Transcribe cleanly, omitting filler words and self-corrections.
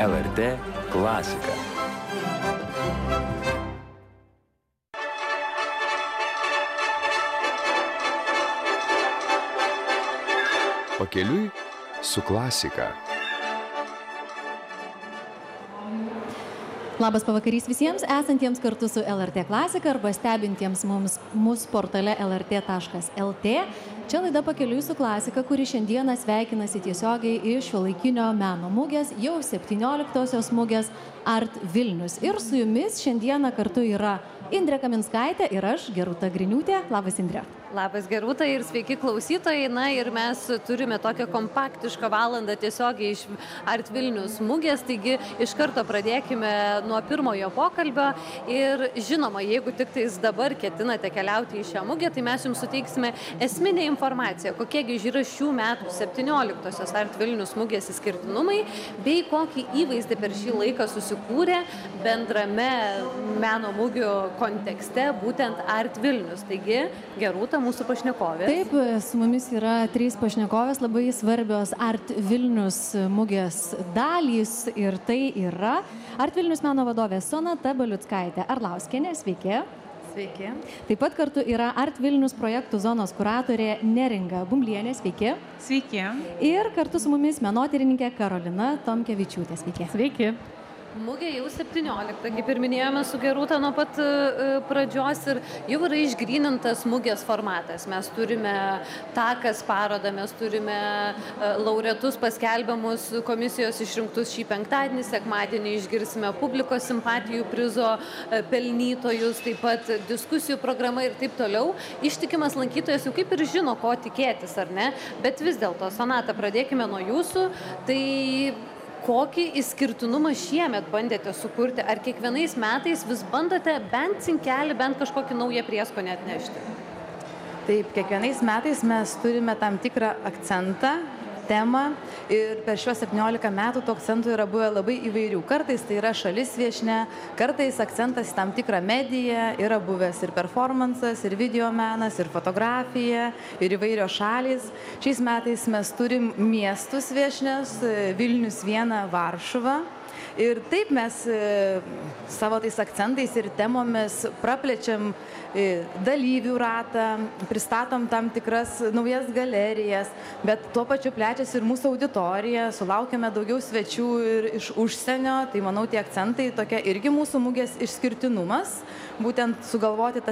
LRT klasika. Pakeliui su klasika. Labas pavakarys visiems esantiems kartu su LRT klasika arba stebintiems mus portale lrt.lt. Čia laida Pakeliui su klasika, kuri šiandieną sveikinasi tiesiogiai iš šiuolaikinio meno mugės, jau 17-osios mugės Art Vilnius. Ir su jumis šiandieną kartu yra Indrė Kaminskaitė ir aš, Gerūta Griniūtė. Labas, Indrė. Labas, Gerūta, ir sveiki klausytojai. Na ir mes turime tokią kompaktišką valandą tiesiogiai iš Art Vilnius mugės, taigi iš karto pradėkime nuo pirmojo pokalbio. Ir žinoma, jeigu tik tais dabar ketinate keliauti į šią mugę, tai mes jums suteiksime esminę informaciją, kokiegi yra šių metų 17-osios Art Vilnius mugės išskirtinumai, bei kokį įvaizdį per šį laiką susikūrė bendrame meno mugių kontekste būtent Art Vilnius. Taigi, Gerūta, mūsų pašnekovės. Taip, su mumis yra 3 pašnekovės, labai svarbios Art Vilnius mugės dalys, ir tai yra Art Vilnius meno vadovė Sonata Baliuckaitė Arlauskienė. Sveiki. Sveiki. Taip pat kartu yra Art Vilnius projektų zonos kuratorė Neringa Bumblienė. Sveiki. Sveiki. Ir kartu su mumis menotyrininkė Karolina Tomkevičiūtė. Sveiki. Sveiki. Mugė jau 17, kaip ir minėjome su Gerūta nuo pat pradžios, ir jau yra išgrynintas mugės formatas. Mes turime takas parodą, mes turime laureatus paskelbiamus komisijos išrinktus šį penktadienį, sekmadienį išgirsime publikos simpatijų prizo pelnytojus, taip pat diskusijų programa ir taip toliau. Ištikimas lankytojas jau kaip ir žino, ko tikėtis, ar ne? Bet vis dėlto, Sonata, pradėkime nuo jūsų. Tai kokį išskirtinumą šiemet bandėte sukurti? Ar kiekvienais metais vis bandote bent cinkelį, bent kažkokį naują prieskonį atnešti? Taip, kiekvienais metais mes turime tam tikrą akcentą, temą, ir per šiuos 17 metų tų akcentų yra buvę labai įvairių. Kartais tai yra šalis viešnia, kartais akcentas į tam tikrą mediją, yra buvęs ir performansas, ir videomenas, ir fotografija, ir įvairios šalys. Šiais metais mes turim miestus viešnias, Vilnius 1, Varšuva. Ir taip mes savo tais akcentais ir temomis praplečiam dalyvių ratą, pristatom tam tikras naujas galerijas, bet tuo pačiu plečiasi ir mūsų auditorija, sulaukiame daugiau svečių ir iš užsienio, tai manau tie akcentai tokia irgi mūsų mugės išskirtinumas, būtent sugalvoti tas